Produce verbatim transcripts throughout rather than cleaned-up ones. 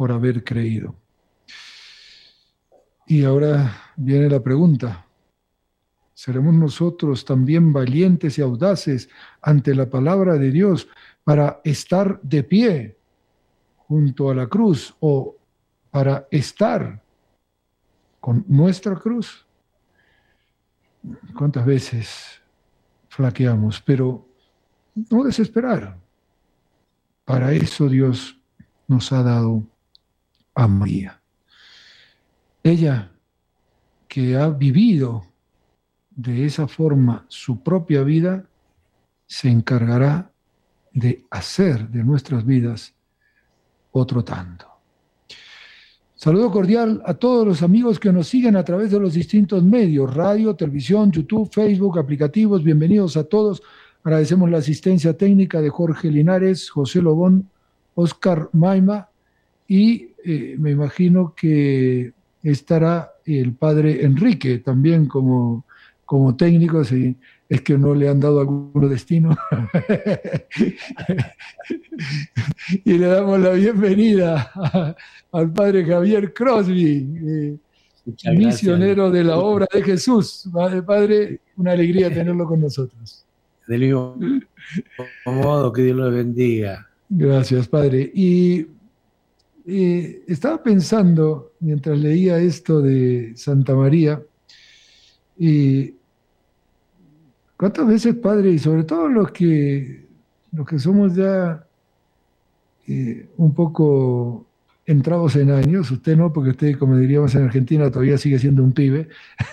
por haber creído. Y ahora viene la pregunta. ¿Seremos nosotros también valientes y audaces ante la palabra de Dios para estar de pie junto a la cruz o para estar con nuestra cruz? ¿Cuántas veces flaqueamos? Pero no desesperar. Para eso Dios nos ha dado a María. Ella, que ha vivido de esa forma su propia vida, se encargará de hacer de nuestras vidas otro tanto. Saludo cordial a todos los amigos que nos siguen a través de los distintos medios, radio, televisión, YouTube, Facebook, aplicativos. Bienvenidos a todos. Agradecemos la asistencia técnica de Jorge Linares, José Lobón, Oscar Maima y eh, me imagino que estará el padre Enrique también como, como técnico, si es que no le han dado algún destino. Y le damos la bienvenida a, al padre Javier Crosby, eh, misionero de la obra de Jesús. Padre, una alegría tenerlo con nosotros. Del mismo modo, que Dios lo bendiga. Gracias, padre. Y eh, estaba pensando, mientras leía esto de Santa María, y cuántas veces, padre, y sobre todo los que, los que somos ya eh, un poco entrados en años, usted no, porque usted, como diríamos en Argentina, todavía sigue siendo un pibe,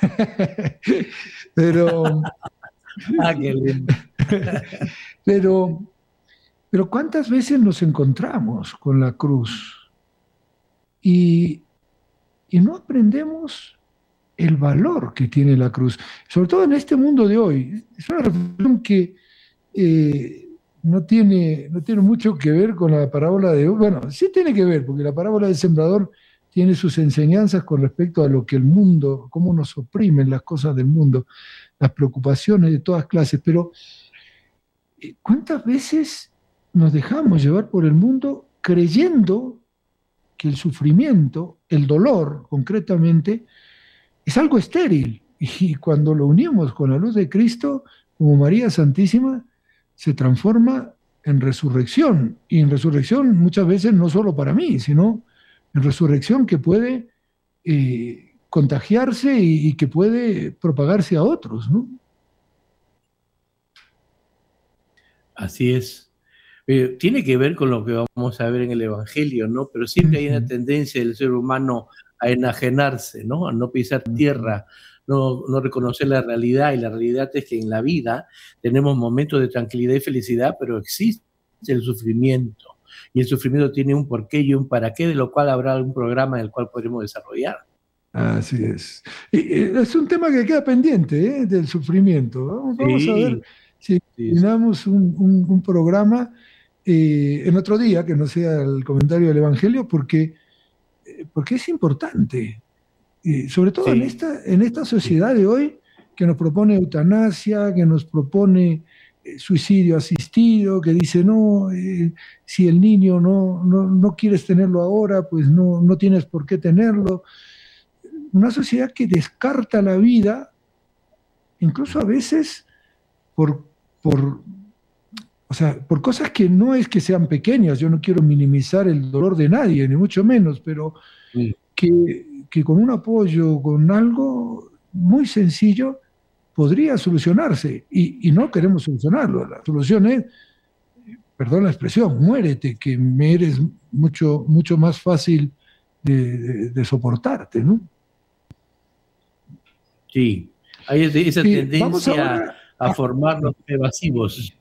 pero... Ah, qué lindo. pero, pero ¿cuántas veces nos encontramos con la cruz y, y no aprendemos el valor que tiene la cruz? Sobre todo en este mundo de hoy. Es una reflexión que eh, no tiene, no tiene mucho que ver con la parábola de... Bueno, sí tiene que ver, porque la parábola del sembrador tiene sus enseñanzas con respecto a lo que el mundo, cómo nos oprimen las cosas del mundo, las preocupaciones de todas clases, pero ¿cuántas veces nos dejamos llevar por el mundo creyendo que el sufrimiento, el dolor concretamente, es algo estéril? Y cuando lo unimos con la luz de Cristo, como María Santísima, se transforma en resurrección. Y en resurrección muchas veces no solo para mí, sino en resurrección que puede eh, contagiarse y, y que puede propagarse a otros, ¿no? Así es. Eh, tiene que ver con lo que vamos a ver en el Evangelio, ¿no? Pero siempre hay una tendencia del ser humano a enajenarse, ¿no? A no pisar tierra, no, no reconocer la realidad, y la realidad es que en la vida tenemos momentos de tranquilidad y felicidad, pero existe el sufrimiento, y el sufrimiento tiene un porqué y un para qué, de lo cual habrá algún programa en el cual podremos desarrollar. Así es. Y es un tema que queda pendiente, ¿eh? Del sufrimiento. Vamos, sí, vamos a ver si terminamos sí, un, un, un programa eh, en otro día, que no sea el comentario del Evangelio, porque, porque es importante. Eh, sobre todo sí, en, esta, en esta sociedad de hoy, que nos propone eutanasia, que nos propone eh, suicidio asistido, que dice, no, eh, si el niño no, no, no quieres tenerlo ahora, pues no, no tienes por qué tenerlo. Una sociedad que descarta la vida, incluso a veces por, por, o sea, por cosas que no es que sean pequeñas. Yo no quiero minimizar el dolor de nadie, ni mucho menos, pero sí, que, que con un apoyo, con algo muy sencillo, podría solucionarse. Y, y no queremos solucionarlo. La solución es, perdón la expresión, muérete, que me eres mucho, mucho más fácil de, de, de soportarte, ¿no? Sí, hay esa sí, tendencia a, a formarnos evasivos.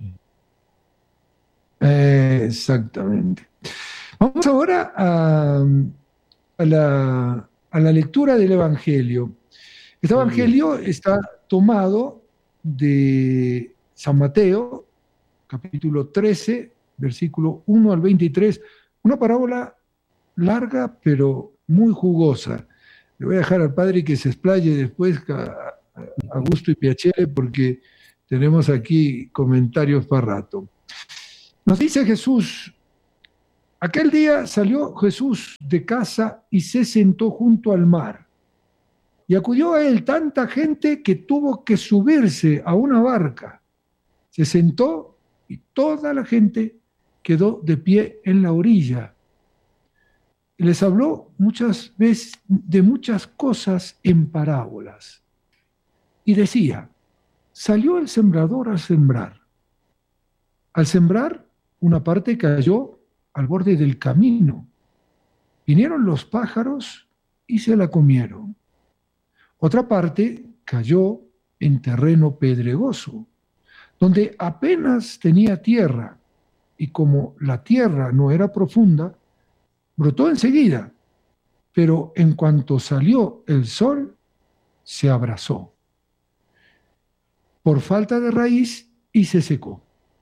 Eh, exactamente. Vamos ahora a, a, la, a la lectura del Evangelio. Este Muy Evangelio bien. Está tomado de San Mateo, capítulo trece, versículo uno al veintitrés, una parábola larga pero muy jugosa. Le voy a dejar al padre que se explaye después a, a gusto y piacere, porque tenemos aquí comentarios para rato. Nos dice Jesús, Aquel día salió Jesús de casa y se sentó junto al mar. Y acudió a él tanta gente que tuvo que subirse a una barca. Se sentó y toda la gente quedó de pie en la orilla. Y les habló muchas veces de muchas cosas en parábolas. Y decía, salió el sembrador a sembrar. Al sembrar, una parte cayó al borde del camino. Vinieron los pájaros y se la comieron. Otra parte cayó en terreno pedregoso, donde apenas tenía tierra, y como la tierra no era profunda, brotó enseguida, pero en cuanto salió el sol, se abrasó por falta de raíz y se secó.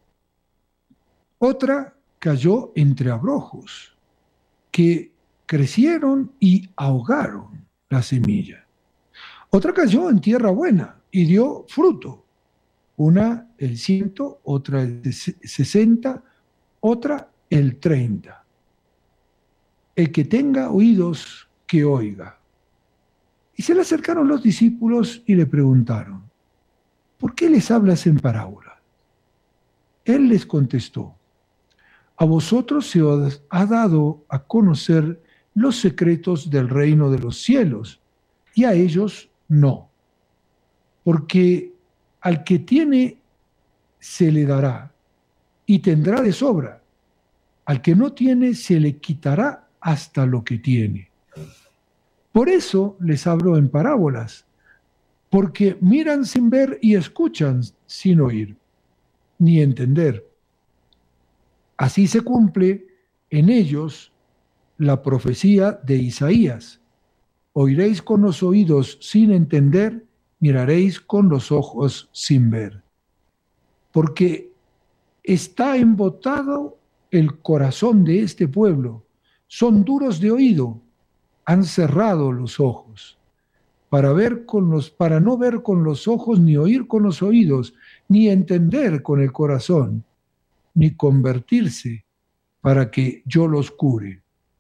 Otra cayó entre abrojos, que crecieron y ahogaron la semilla. Otra cayó en tierra buena y dio fruto. Una el ciento, otra el sesenta, otra el treinta. El que tenga oídos, que oiga. Y se le acercaron los discípulos y le preguntaron, ¿por qué les hablas en parábola? Él les contestó, a vosotros se os ha dado a conocer los secretos del reino de los cielos, y a ellos no. Porque al que tiene se le dará, y tendrá de sobra. Al que no tiene se le quitará hasta lo que tiene. Por eso les hablo en parábolas, porque miran sin ver y escuchan sin oír, ni entender. Así se cumple en ellos la profecía de Isaías. Oiréis con los oídos sin entender, miraréis con los ojos sin ver. Porque está embotado el corazón de este pueblo, son duros de oído, han cerrado los ojos, para ver con los, para no ver con los ojos, ni oír con los oídos, ni entender con el corazón, ni convertirse para que yo los cure.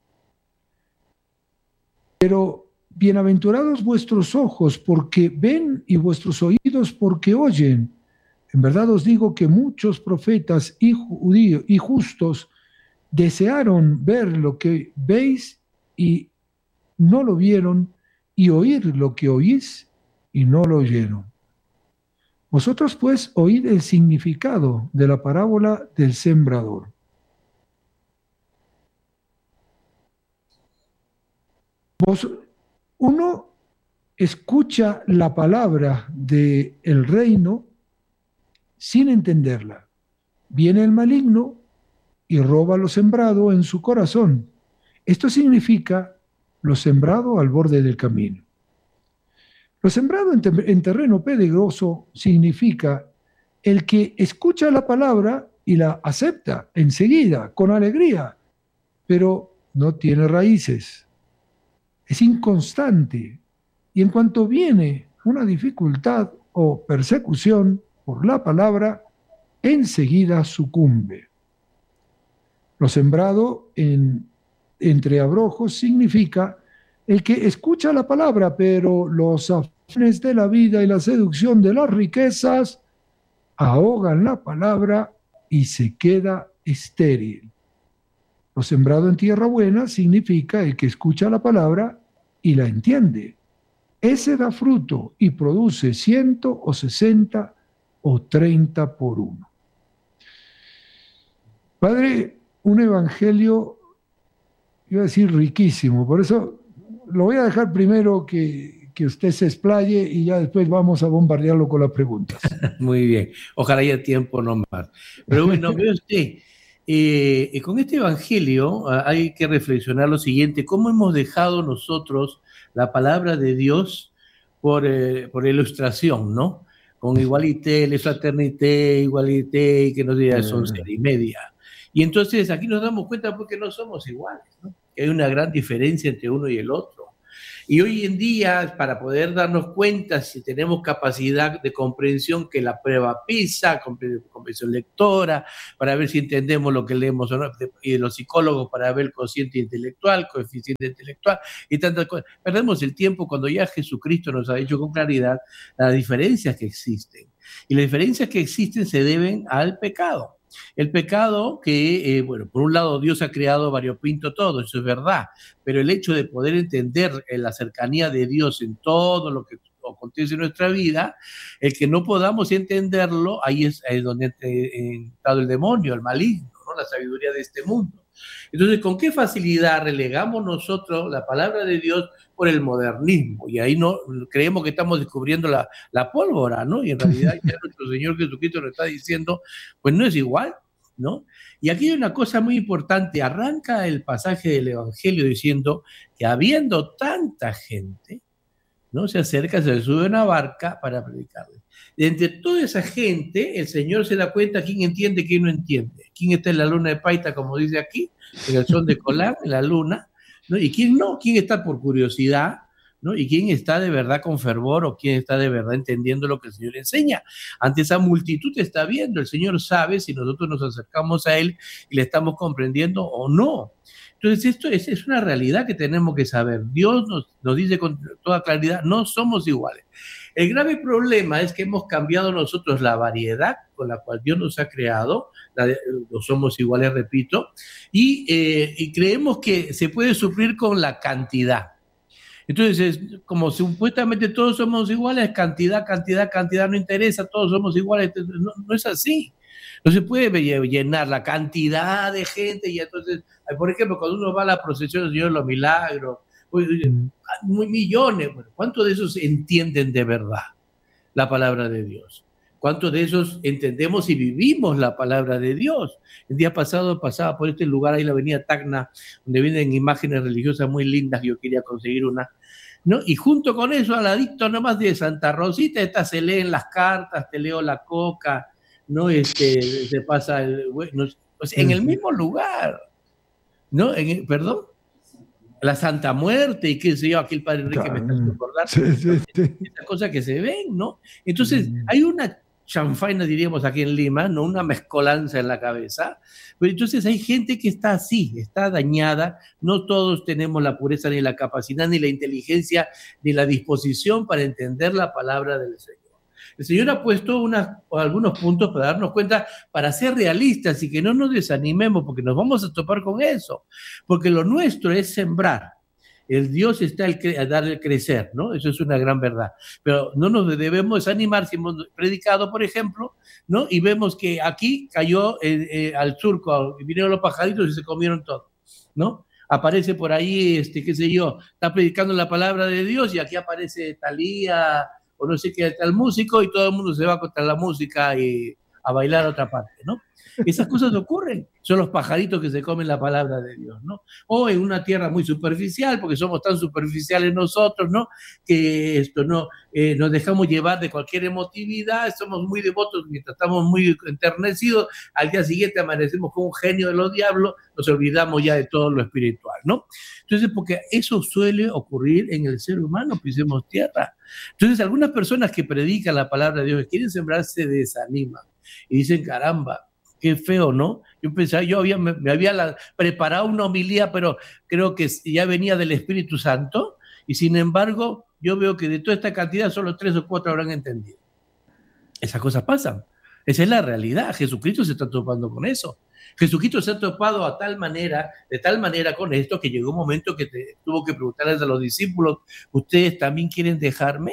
Pero bienaventurados vuestros ojos porque ven y vuestros oídos porque oyen. En verdad os digo que muchos profetas y judíos y justos desearon ver lo que veis y no lo vieron, y oír lo que oís y no lo oyeron. Vosotros pues oíd el significado de la parábola del sembrador. Vos, uno escucha la palabra del reino sin entenderla. Viene el maligno y roba lo sembrado en su corazón. Esto significa lo sembrado al borde del camino. Lo sembrado en, te- en terreno peligroso significa el que escucha la palabra y la acepta enseguida, con alegría, pero no tiene raíces. Es inconstante y en cuanto viene una dificultad o persecución por la palabra, enseguida sucumbe. Lo sembrado en, entre abrojos significa el que escucha la palabra, pero los afanes de la vida y la seducción de las riquezas ahogan la palabra y se queda estéril. Lo sembrado en tierra buena significa el que escucha la palabra y la entiende. Ese da fruto y produce ciento o sesenta o treinta por uno. Padre, un evangelio, iba a decir riquísimo, por eso lo voy a dejar primero que, que usted se explaye y ya después vamos a bombardearlo con las preguntas. Muy bien, ojalá haya tiempo nomás. Pero bueno, ve usted, eh, con este evangelio ah, hay que reflexionar lo siguiente: ¿cómo hemos dejado nosotros la palabra de Dios por, eh, por ilustración, ¿no? Con igualité, les fraternité, igualité, que nos diga son ser y media. Y entonces aquí nos damos cuenta porque no somos iguales, ¿no? Hay una gran diferencia entre uno y el otro. Y hoy en día, para poder darnos cuenta si tenemos capacidad de comprensión, que la prueba PISA, comprensión lectora, para ver si entendemos lo que leemos o no, y los psicólogos para ver el cociente intelectual, coeficiente intelectual, y tantas cosas. Perdemos el tiempo cuando ya Jesucristo nos ha dicho con claridad las diferencias que existen. Y las diferencias que existen se deben al pecado. El pecado que, eh, bueno, por un lado Dios ha creado variopinto todo, eso es verdad, pero el hecho de poder entender en la cercanía de Dios en todo lo que acontece en nuestra vida, el que no podamos entenderlo, ahí es, ahí es donde ha entrado el demonio, el maligno, ¿no? La sabiduría de este mundo. Entonces, ¿con qué facilidad relegamos nosotros la palabra de Dios por el modernismo? Y ahí no creemos que estamos descubriendo la, la pólvora, ¿no? Y en realidad ya nuestro Señor Jesucristo nos está diciendo, pues no es igual, ¿no? Y aquí hay una cosa muy importante, arranca el pasaje del Evangelio diciendo que habiendo tanta gente, ¿no? Se acerca, se sube a una barca para predicarle. De entre toda esa gente, el Señor se da cuenta quién entiende y quién no entiende. Quién está en la luna de Paita, como dice aquí, en el sol de Colán, en la luna, ¿no? Y quién no, quién está por curiosidad, ¿no? Y quién está de verdad con fervor o quién está de verdad entendiendo lo que el Señor enseña. Ante esa multitud está viendo, el Señor sabe si nosotros nos acercamos a Él y le estamos comprendiendo o no. Entonces esto es, es una realidad que tenemos que saber. Dios nos, nos dice con toda claridad, no somos iguales. El grave problema es que hemos cambiado nosotros la variedad con la cual Dios nos ha creado, la de, no somos iguales, repito, y, eh, y creemos que se puede suplir con la cantidad. Entonces, como supuestamente todos somos iguales, cantidad, cantidad, cantidad no interesa, todos somos iguales, no, no es así. No se puede llenar la cantidad de gente y entonces, por ejemplo, cuando uno va a la procesión del Señor de los Milagros, muy millones, bueno, ¿cuántos de esos entienden de verdad la palabra de Dios? ¿Cuántos de esos entendemos y vivimos la palabra de Dios? El día pasado pasaba por este lugar, ahí la avenida Tacna, donde vienen imágenes religiosas muy lindas, yo quería conseguir una, ¿no? Y junto con eso, al ladito nomás de Santa Rosita, estas se leen las cartas, te leo la coca, ¿no? Este, se pasa el, no, o sea, en el mismo lugar, ¿no? En el, perdón. La Santa Muerte y qué sé yo, aquí el Padre Enrique me está haciendo acordar, sí, sí, sí. Estas cosas que se ven, ¿no? Entonces, mm. hay una chanfaina, diríamos aquí en Lima, ¿no? Una mezcolanza en la cabeza, pero entonces hay gente que está así, está dañada, no todos tenemos la pureza, ni la capacidad, ni la inteligencia, ni la disposición para entender la palabra del Señor. El Señor ha puesto unas, algunos puntos para darnos cuenta, para ser realistas y que no nos desanimemos, porque nos vamos a topar con eso. Porque lo nuestro es sembrar. El Dios está a dar el crecer, ¿no? Eso es una gran verdad. Pero no nos debemos desanimar si hemos predicado, por ejemplo, ¿no? Y vemos que aquí cayó eh, eh, al surco, vinieron los pajaritos y se comieron todo, ¿no? Aparece por ahí, este, qué sé yo, está predicando la palabra de Dios y aquí aparece Talía, o no sé qué tal músico, y todo el mundo se va contra la música y a bailar a otra parte, ¿no? Esas cosas ocurren, son los pajaritos que se comen la palabra de Dios, ¿no? O en una tierra muy superficial, porque somos tan superficiales nosotros, ¿no? Que esto no, eh, nos dejamos llevar de cualquier emotividad, somos muy devotos mientras estamos muy enternecidos, al día siguiente amanecemos con un genio de los diablos, nos olvidamos ya de todo lo espiritual, ¿no? Entonces, porque eso suele ocurrir en el ser humano, pisemos tierra. Entonces, algunas personas que predican la palabra de Dios, que quieren sembrar, se desaniman y dicen, caramba, qué feo, ¿no? Yo pensaba, yo había, me, me había la, preparado una homilía, pero creo que ya venía del Espíritu Santo, y sin embargo, yo veo que de toda esta cantidad solo tres o cuatro habrán entendido. Esas cosas pasan. Esa es la realidad. Jesucristo se está topando con eso. Jesucristo se ha topado a tal manera, de tal manera con esto, que llegó un momento que te, tuvo que preguntarles a los discípulos, ¿ustedes también quieren dejarme?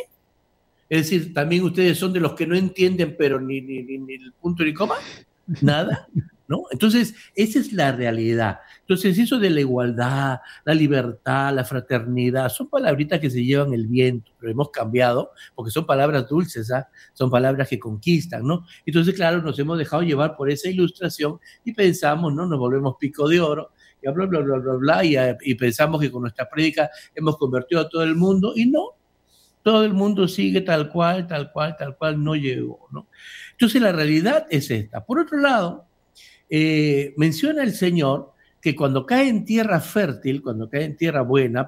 Es decir, ¿también ustedes son de los que no entienden, pero ni, ni, ni, ni el punto ni coma? Nada, ¿no? Entonces, esa es la realidad. Entonces, eso de la igualdad, la libertad, la fraternidad, son palabritas que se llevan el viento, pero hemos cambiado, porque son palabras dulces, ¿ah? Son palabras que conquistan, ¿no? Entonces, claro, nos hemos dejado llevar por esa ilustración y pensamos, ¿no? Nos volvemos pico de oro, y bla, bla, bla, bla, bla, y, y pensamos que con nuestra prédica hemos convertido a todo el mundo, y no. Todo el mundo sigue tal cual, tal cual, tal cual, no llegó, ¿no? Entonces la realidad es esta. Por otro lado, eh, menciona el Señor que cuando cae en tierra fértil, cuando cae en tierra buena,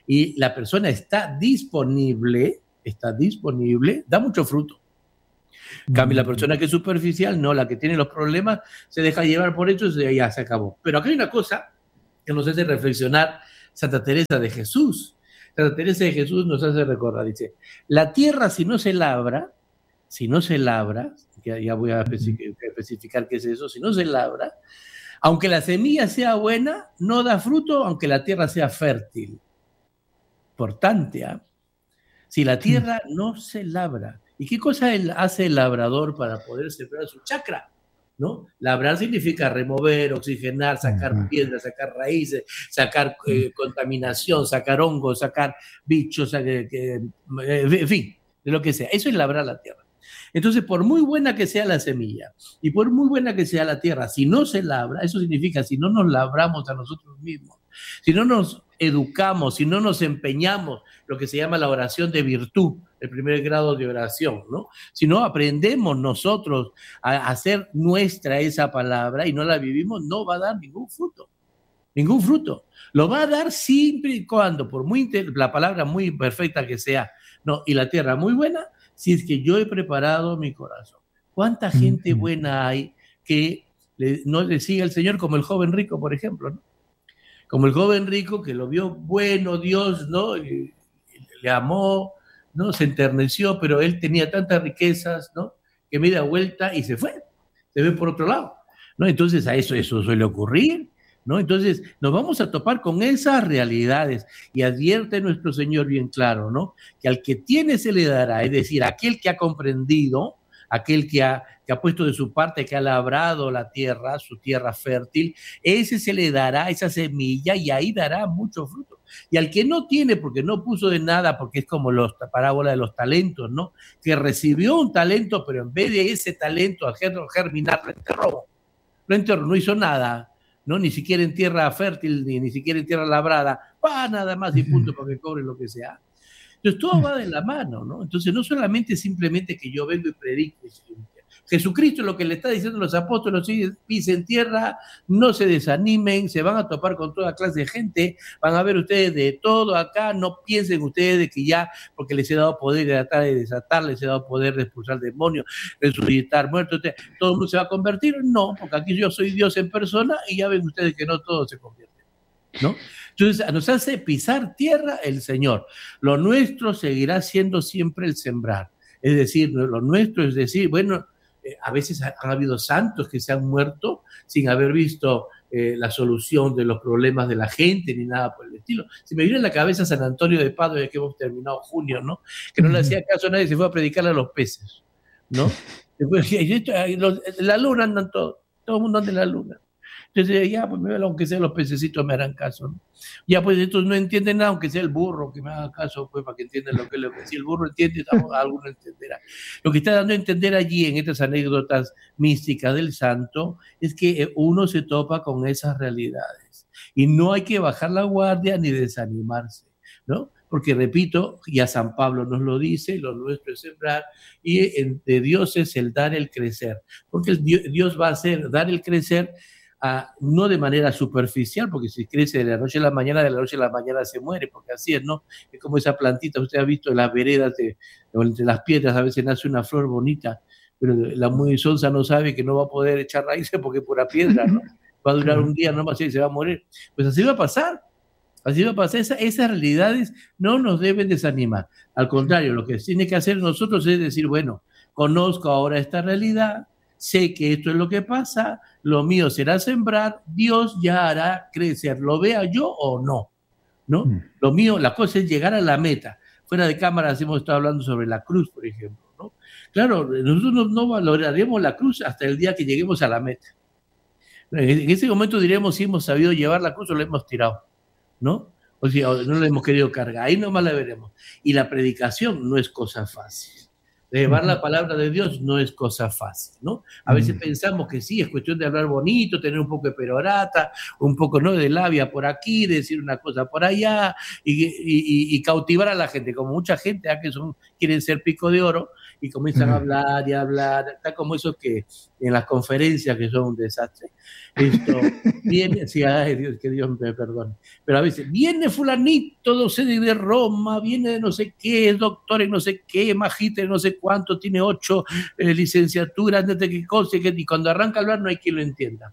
y la persona está disponible, está disponible, da mucho fruto. En cambio, la persona que es superficial, no, la que tiene los problemas, se deja llevar por eso y ya se acabó. Pero acá hay una cosa que nos hace reflexionar Santa Teresa de Jesús. Santa Teresa de Jesús nos hace recordar, dice, la tierra si no se labra, si no se labra, ya, ya voy a especificar qué es eso, si no se labra, aunque la semilla sea buena, no da fruto, aunque la tierra sea fértil. Importante, ¿eh? Si la tierra no se labra. ¿Y qué cosa hace el labrador para poder sembrar su chacra? ¿No? Labrar significa remover, oxigenar, sacar uh-huh. piedras, sacar raíces, sacar eh, contaminación, sacar hongos, sacar bichos, sacar, eh, en fin, de lo que sea. Eso es labrar la tierra. Entonces, por muy buena que sea la semilla y por muy buena que sea la tierra, si no se labra, eso significa si no nos labramos a nosotros mismos, si no nos educamos, si no nos empeñamos, lo que se llama la oración de virtud, el primer grado de oración, ¿no? Si no aprendemos nosotros a hacer nuestra esa palabra y no la vivimos, no va a dar ningún fruto, ningún fruto. Lo va a dar siempre y cuando, por muy la palabra muy perfecta que sea, no, y la tierra muy buena, si es que yo he preparado mi corazón. ¿Cuánta gente buena hay que le, no le sigue al Señor, como el joven rico, por ejemplo, ¿no? Como el joven rico que lo vio bueno Dios, ¿no? Y, y le amó, ¿no? Se enterneció, pero él tenía tantas riquezas, ¿no? Que me da vuelta y se fue, se ve por otro lado, ¿no? Entonces a eso, eso suele ocurrir, ¿no? Entonces nos vamos a topar con esas realidades y advierte nuestro Señor bien claro, ¿no? Que al que tiene se le dará, es decir, aquel que ha comprendido, aquel que ha, que ha puesto de su parte, que ha labrado la tierra, su tierra fértil, ese se le dará esa semilla y ahí dará mucho fruto. Y al que no tiene, porque no puso de nada, porque es como la parábola de los talentos, ¿no? Que recibió un talento, pero en vez de ese talento hacerlo germinar, lo enterró. Lo enterró, no hizo nada, ¿no? Ni siquiera en tierra fértil, ni, ni siquiera en tierra labrada, va nada más y punto para que cobre lo que sea. Entonces todo va de la mano, ¿no? Entonces no solamente simplemente que yo vengo y predico. Jesucristo lo que le está diciendo a los apóstoles, si pisen tierra, no se desanimen, se van a topar con toda clase de gente, van a ver ustedes de todo acá, no piensen ustedes de que ya, porque les he dado poder de tratar de desatar, les he dado poder de expulsar demonios, resucitar muertos, todo el mundo se va a convertir, no, porque aquí yo soy Dios en persona y ya ven ustedes que no todos se convierten, ¿no? Entonces nos hace pisar tierra el Señor. Lo nuestro seguirá siendo siempre el sembrar. Es decir, lo nuestro es decir, bueno, eh, a veces han habido santos que se han muerto sin haber visto eh, la solución de los problemas de la gente ni nada por el estilo. Se me viene en la cabeza San Antonio de Padua, ya que hemos terminado junio, ¿no? Que no le hacía caso a nadie, se fue a predicarle a los peces, ¿no? Después, la luna andan todos, todo el mundo anda en la luna. Entonces, ya, pues, aunque sea los pececitos me harán caso, ¿no? Ya, pues, estos no entienden nada, aunque sea el burro que me haga caso, pues, para que entiendan lo que, lo que si el burro entiende, alguno entenderá. Lo que está dando a entender allí, en estas anécdotas místicas del santo, es que uno se topa con esas realidades. Y no hay que bajar la guardia ni desanimarse, ¿no? Porque, repito, ya San Pablo nos lo dice, lo nuestro es sembrar, y de Dios es el dar, el crecer. Porque el Dios, Dios va a hacer dar el crecer, Uh, no de manera superficial, porque si crece de la noche a la mañana, de la noche a la mañana se muere, porque así es, ¿no? Es como esa plantita, usted ha visto en las veredas, de, o entre las piedras a veces nace una flor bonita, pero la muy sonsa no sabe que no va a poder echar raíces porque es pura piedra, ¿no? Va a durar un día nomás y se va a morir. Pues así va a pasar, así va a pasar. Esa, esas realidades no nos deben desanimar. Al contrario, lo que tiene que hacer nosotros es decir, bueno, conozco ahora esta realidad, sé que esto es lo que pasa, lo mío será sembrar, Dios ya hará crecer, lo vea yo o no, ¿no? Mm. Lo mío, la cosa es llegar a la meta. Fuera de cámaras hemos estado hablando sobre la cruz, por ejemplo, ¿no? Claro, nosotros no valoraremos la cruz hasta el día que lleguemos a la meta. En ese momento diremos si hemos sabido llevar la cruz o la hemos tirado, ¿no? O si no la hemos querido cargar, ahí nomás la veremos. Y la predicación no es cosa fácil. Llevar la palabra de Dios no es cosa fácil, ¿no? A veces uh-huh. pensamos que sí, es cuestión de hablar bonito, tener un poco de perorata, un poco, ¿no?, de labia por aquí, decir una cosa por allá y, y, y cautivar a la gente, como mucha gente ¿eh? que son, quieren ser pico de oro y comienzan a hablar y a hablar, está como eso que en las conferencias que son un desastre. Esto viene, sí, ay Dios, que Dios me perdone, pero a veces viene fulanito, docente de Roma, viene de no sé qué, es doctor en no sé qué, magíster no sé cuánto, tiene ocho eh, licenciaturas, no sé qué cosa, y cuando arranca a hablar no hay quien lo entienda.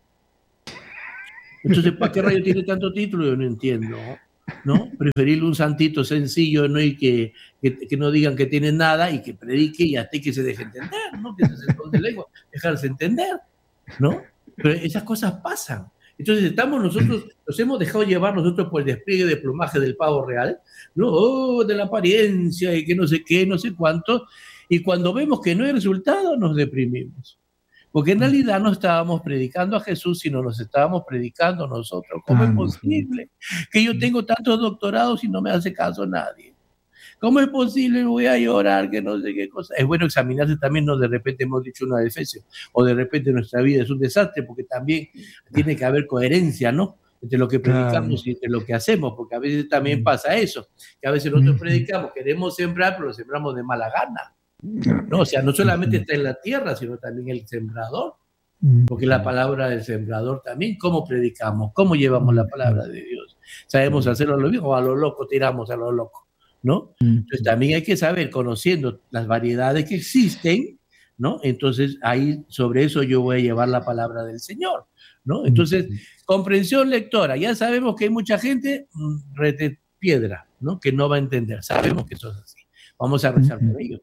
Entonces, ¿para qué rayo tiene tanto título? Yo no entiendo, ¿no? Preferirle un santito sencillo, ¿no? Y que, que, que no digan que tiene nada y que predique y hasta que se deje entender, ¿no? Que ese es el don de lengua, dejarse entender, ¿no? Pero esas cosas pasan. Entonces, estamos nosotros, nos hemos dejado llevar nosotros por el despliegue de plumaje del pavo real, ¿no? Oh, de la apariencia y que no sé qué, no sé cuánto, y cuando vemos que no hay resultado, nos deprimimos. Porque en realidad no estábamos predicando a Jesús, sino nos estábamos predicando nosotros. ¿Cómo es posible que yo tengo tantos doctorados y no me hace caso nadie? ¿Cómo es posible? Voy a llorar, que no sé qué cosa. Es bueno examinarse también, no de repente hemos dicho una de Efesios, o de repente nuestra vida es un desastre, porque también tiene que haber coherencia, ¿no? Entre lo que predicamos claro. y entre lo que hacemos, porque a veces también pasa eso, que a veces nosotros predicamos, queremos sembrar, pero sembramos de mala gana. No, o sea, no solamente está en la tierra, sino también el sembrador, porque la palabra del sembrador también, ¿cómo predicamos? ¿Cómo llevamos la palabra de Dios? ¿Sabemos hacerlo a lo mismo o a lo loco tiramos a lo loco? ¿No? Entonces también hay que saber, conociendo las variedades que existen, ¿no? Entonces ahí sobre eso yo voy a llevar la palabra del Señor, ¿no? Entonces, comprensión lectora, ya sabemos que hay mucha gente rete piedra, ¿no? Que no va a entender, sabemos que eso es así. Vamos a rezar por ellos.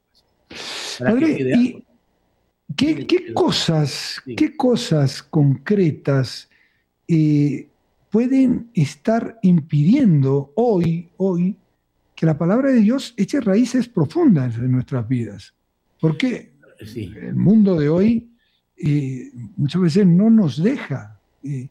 Padre, ¿y qué, qué cosas, qué cosas concretas eh, pueden estar impidiendo hoy, hoy que la palabra de Dios eche raíces profundas en nuestras vidas? Porque sí. el mundo de hoy eh, muchas veces no nos deja. Eh,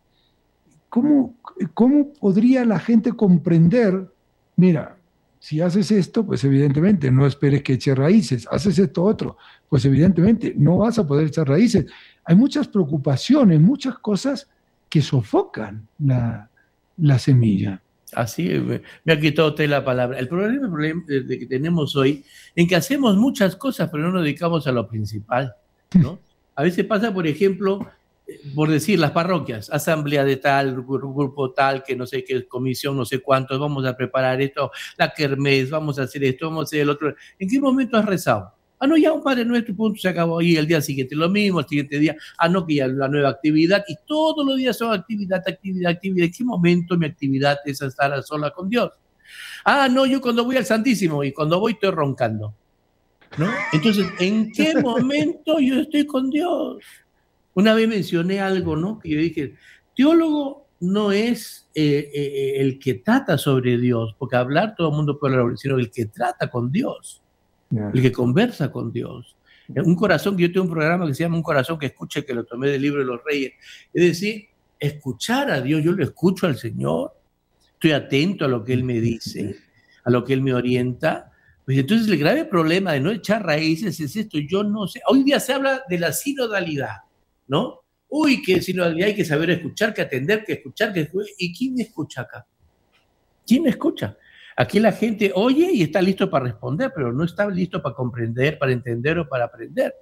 ¿cómo, ¿Cómo podría la gente comprender? Mira, si haces esto, pues evidentemente no esperes que eche raíces. Haces esto otro, pues evidentemente no vas a poder echar raíces. Hay muchas preocupaciones, muchas cosas que sofocan la, la semilla. Así, me ha quitado usted la palabra. El problema, el problema que tenemos hoy en que hacemos muchas cosas, pero no nos dedicamos a lo principal, ¿no? A veces pasa, por ejemplo, por decir, las parroquias, asamblea de tal, grupo tal, que no sé qué, comisión, no sé cuántos, vamos a preparar esto, la kermés, vamos a hacer esto, vamos a hacer el otro. ¿En qué momento has rezado? Ah, no, ya un Padre Nuestro, punto, se acabó. Y el día siguiente lo mismo, el siguiente día, ah, no, que ya la nueva actividad, y todos los días son actividad, actividad, actividad. ¿En qué momento mi actividad es estar a sola con Dios? Ah, no, yo cuando voy al Santísimo, y cuando voy estoy roncando, ¿no? Entonces, ¿en qué momento yo estoy con Dios? Una vez mencioné algo, ¿no? Que yo dije, teólogo no es eh, eh, el que trata sobre Dios, porque hablar todo el mundo puede hablar, sino el que trata con Dios, yeah. el que conversa con Dios. Un corazón, yo tengo un programa que se llama Un Corazón que Escucha, que lo tomé del Libro de los Reyes, es decir, escuchar a Dios, yo lo escucho al Señor, estoy atento a lo que Él me dice, a lo que Él me orienta. Pues entonces el grave problema de no echar raíces es esto, yo no sé, hoy día se habla de la sinodalidad, ¿no? Uy, que si no hay que saber escuchar, que atender, que escuchar, que ¿y quién escucha acá? ¿Quién escucha? Aquí la gente oye y está listo para responder, pero no está listo para comprender, para entender o para aprender.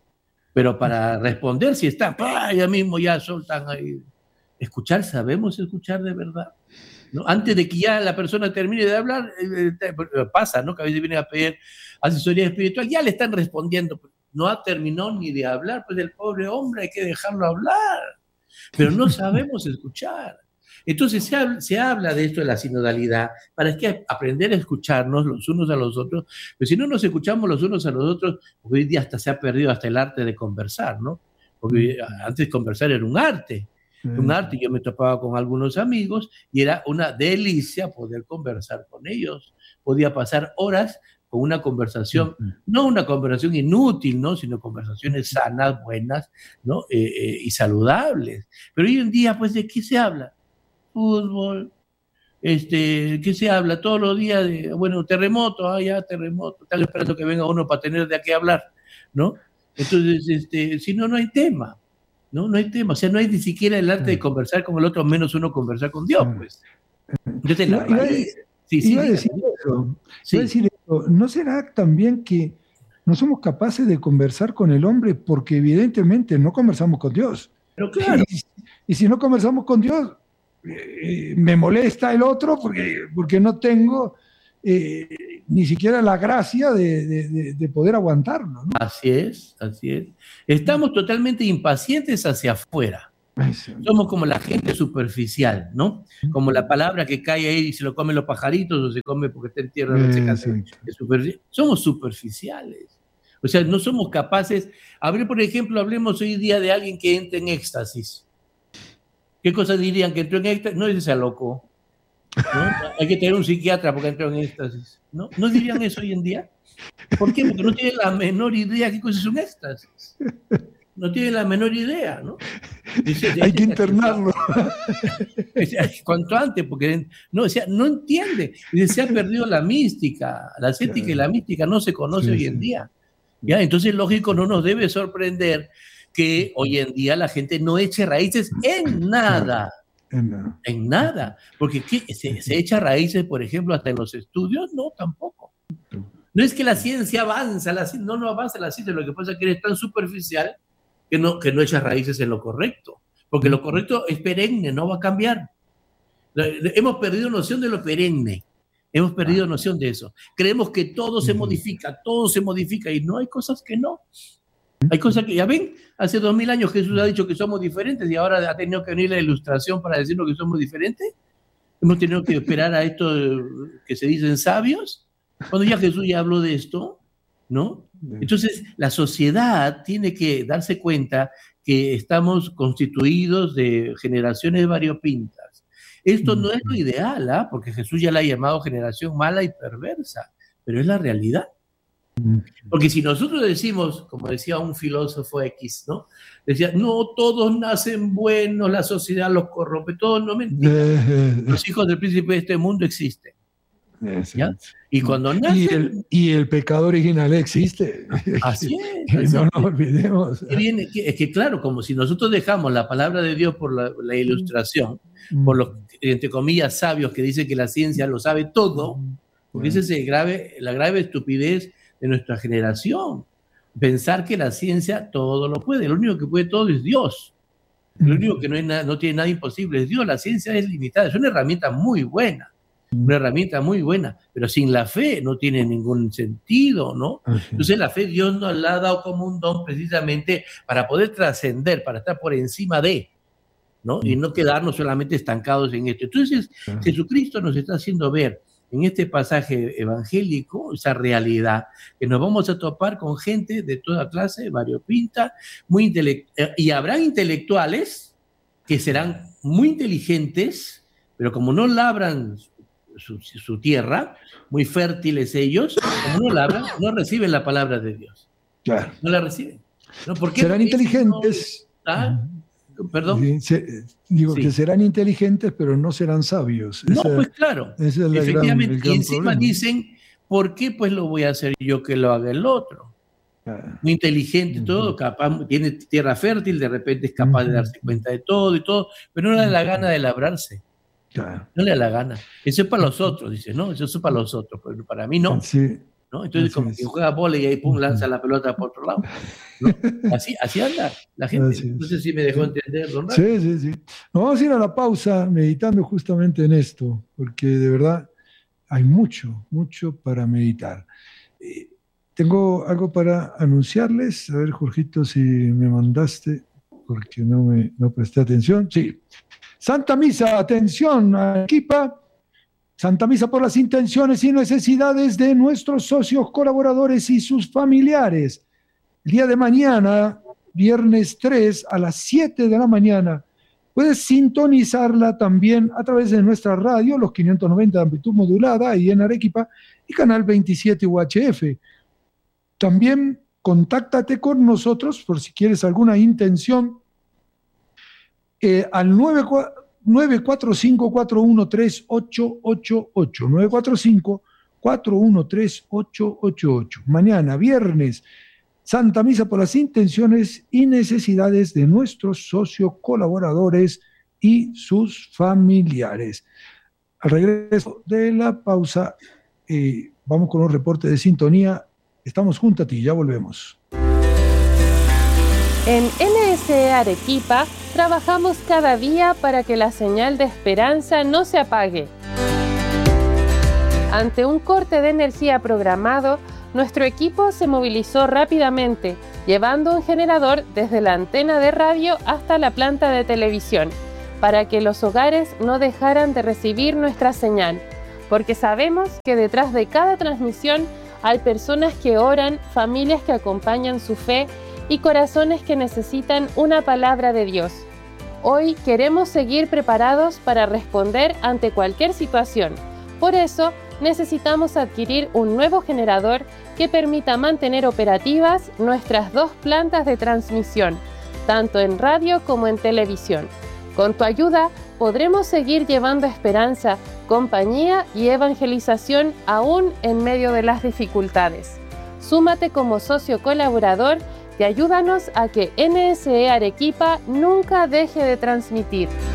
Pero para responder, si está, ¡pah! Ya mismo ya soltan ahí. Escuchar, ¿sabemos escuchar de verdad? ¿No? Antes de que ya la persona termine de hablar, eh, pasa, ¿no? Que a veces vienen a pedir asesoría espiritual, ya le están respondiendo. No ha terminado ni de hablar, pues el pobre hombre hay que dejarlo hablar, pero no sabemos escuchar. Entonces se habla, se habla de esto de la sinodalidad, para que aprender a escucharnos los unos a los otros, pero si no nos escuchamos los unos a los otros, hoy día hasta se ha perdido hasta el arte de conversar, ¿no? Porque antes conversar era un arte, un arte, yo me topaba con algunos amigos y era una delicia poder conversar con ellos, podía pasar horas con una conversación, no una conversación inútil, ¿no? Sino conversaciones sanas, buenas, ¿no? Eh, eh, y saludables. Pero hoy en día, pues, ¿de qué se habla? Fútbol, este, ¿qué se habla? Todos los días de, bueno, terremoto, ah, ya, terremoto, tal esperando que venga uno para tener de qué hablar, ¿no? Entonces, este, si no, no hay tema, ¿no? No hay tema, o sea, no hay ni siquiera el arte de conversar con el otro, menos uno conversar con Dios, pues. Entonces, la Sí, sí, iba a decir eso. Sí. Iba a decir eso. ¿No será también que no somos capaces de conversar con el hombre porque evidentemente no conversamos con Dios. Pero claro. Y, y si no conversamos con Dios, eh, me molesta el otro porque, porque no tengo eh, ni siquiera la gracia de, de, de poder aguantarlo, ¿no? Así es, así es. Estamos totalmente impacientes hacia afuera. Somos como la gente superficial, ¿no? Como la palabra que cae ahí y se lo comen los pajaritos o se come porque está en tierra. No se cae. Super, somos superficiales. O sea, no somos capaces. A ver, por ejemplo, hablemos hoy día de alguien que entra en éxtasis. ¿Qué cosas dirían? Que entró en éxtasis. No, ese sea loco, ¿no? Hay que tener un psiquiatra porque entró en éxtasis, ¿no? ¿No dirían eso hoy en día? ¿Por qué? Porque no tienen la menor idea qué cosa es un éxtasis. No tiene la menor idea, ¿no? Dice, hay que internarlo. Cuanto antes, porque no, o sea, no entiende. Dice, se ha perdido la mística. La ascética y la mística no se conoce sí, hoy en sí. día. ¿Ya? Entonces, lógico, no nos debe sorprender que hoy en día la gente no eche raíces en nada. En nada. En nada. Porque ¿qué? ¿Se, ¿Se echa raíces, por ejemplo, hasta en los estudios? No, tampoco. No es que la ciencia avanza, la ciencia, no, no avanza la ciencia, lo que pasa es que eres tan superficial que no, que no echas raíces en lo correcto, porque lo correcto es perenne, no va a cambiar. Hemos perdido noción de lo perenne, hemos perdido noción de eso. Creemos que todo se modifica, todo se modifica, y no, hay cosas que no. Hay cosas que, ya ven, hace dos mil años Jesús ha dicho que somos diferentes y ahora ha tenido que venir la ilustración para decirnos que somos diferentes. Hemos tenido que esperar a esto que se dicen sabios, cuando ya Jesús ya habló de esto, ¿no? Entonces, la sociedad tiene que darse cuenta que estamos constituidos de generaciones variopintas. Esto no es lo ideal, ¿eh? Porque Jesús ya la ha llamado generación mala y perversa, pero es la realidad. Porque si nosotros decimos, como decía un filósofo X, ¿no? Decía, no, todos nacen buenos, la sociedad los corrompe, todos no mentira. Los hijos del príncipe de este mundo existen. ¿Ya? Y cuando nace... Y el, y el pecado original existe. Así es. Así no nos olvidemos. Es, bien, es que claro, como si nosotros dejamos la palabra de Dios por la, la ilustración, mm. por los, entre comillas, sabios que dicen que la ciencia lo sabe todo, porque esa es el grave, la grave estupidez de nuestra generación. Pensar que la ciencia todo lo puede. Lo único que puede todo es Dios. Lo único que no, es nada, no tiene nada imposible es Dios. La ciencia es limitada. Es una herramienta muy buena. Una herramienta muy buena, pero sin la fe no tiene ningún sentido, ¿no? Okay. Entonces la fe Dios nos la ha dado como un don precisamente para poder trascender, para estar por encima de, ¿no? Y no quedarnos solamente estancados en esto. Entonces uh-huh. Jesucristo nos está haciendo ver en este pasaje evangélico esa realidad, que nos vamos a topar con gente de toda clase, variopinta, muy intele- y habrá intelectuales que serán muy inteligentes, pero como no labran Su, su tierra, muy fértiles ellos, como no labran, no reciben la palabra de Dios. Claro. No la reciben. ¿No? ¿Por qué? Serán Porque inteligentes. No, ¿ah? Perdón. Sí, se, digo sí. que serán inteligentes, pero no serán sabios. No, esa, pues claro. Esa es la Efectivamente. Gran, el gran y encima problema. Dicen, ¿por qué pues lo voy a hacer yo que lo haga el otro? Ah. Muy inteligente uh-huh. todo, capaz, tiene tierra fértil, de repente es capaz uh-huh. de darse cuenta de todo y todo, pero no le da la gana de labrarse. Claro. No le da la gana. Eso es para los otros, dice, ¿no? Eso es para los otros, pero para mí no. Sí. ¿No? Entonces, así como es. que juega bola y ahí pum, lanza la pelota por otro lado. ¿No? Así, así anda la gente. Así no sé si me dejó entender, don Rafa. Sí, sí, sí. Nos vamos a ir a la pausa meditando justamente en esto, porque de verdad hay mucho, mucho para meditar. Eh, tengo algo para anunciarles. A ver, Jorgito, si me mandaste, porque no, me, no presté atención. Sí. Santa Misa, atención, Arequipa. Santa Misa por las intenciones y necesidades de nuestros socios, colaboradores y sus familiares. El día de mañana, viernes tres, a las siete de la mañana, puedes sintonizarla también a través de nuestra radio, los quinientos noventa de amplitud modulada, ahí en Arequipa, y canal veintisiete U H F. También contáctate con nosotros por si quieres alguna intención, Eh, al nueve cuatro cinco, cuatro uno tres, ocho ocho ocho, nueve cuatro cinco, cuatro uno tres, ocho ocho ocho. Mañana, viernes, Santa Misa por las intenciones y necesidades de nuestros socios, colaboradores y sus familiares. Al regreso de la pausa, eh, vamos con un reporte de sintonía Estamos junto a ti, ya volvemos. En N S E Arequipa trabajamos cada día para que la señal de esperanza no se apague. Ante un corte de energía programado, nuestro equipo se movilizó rápidamente, llevando un generador desde la antena de radio hasta la planta de televisión, para que los hogares no dejaran de recibir nuestra señal, porque sabemos que detrás de cada transmisión hay personas que oran, familias que acompañan su fe y corazones que necesitan una palabra de Dios. Hoy queremos seguir preparados para responder ante cualquier situación. Por eso, necesitamos adquirir un nuevo generador que permita mantener operativas nuestras dos plantas de transmisión, tanto en radio como en televisión. Con tu ayuda, podremos seguir llevando esperanza, compañía y evangelización aún en medio de las dificultades. Súmate como socio colaborador y ayúdanos a que N S E Arequipa nunca deje de transmitir.